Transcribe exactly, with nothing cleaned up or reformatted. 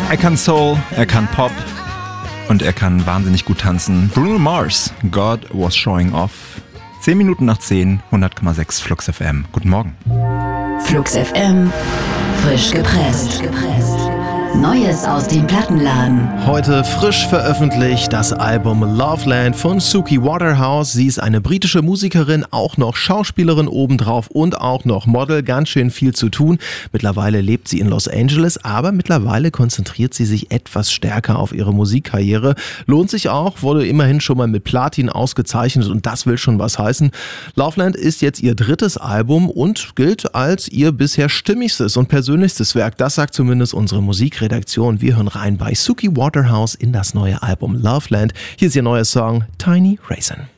Er kann Soul, er kann Pop und er kann wahnsinnig gut tanzen. Bruno Mars, God was showing off. zehn Minuten nach zehn, hundert Komma sechs Flux F M. Guten Morgen. Flux F M, frisch gepresst. Neues aus dem Plattenladen. Heute frisch veröffentlicht das Album Loveland von Suki Waterhouse. Sie ist eine britische Musikerin, auch noch Schauspielerin obendrauf und auch noch Model. Ganz schön viel zu tun. Mittlerweile lebt sie in Los Angeles, aber mittlerweile konzentriert sie sich etwas stärker auf ihre Musikkarriere. Lohnt sich auch, wurde immerhin schon mal mit Platin ausgezeichnet und das will schon was heißen. Loveland ist jetzt ihr drittes Album und gilt als ihr bisher stimmigstes und persönlichstes Werk. Das sagt zumindest unsere Musikredaktion. Wir hören rein bei Suki Waterhouse in das neue Album Loveland. Hier ist ihr neuer Song Tiny Raisin.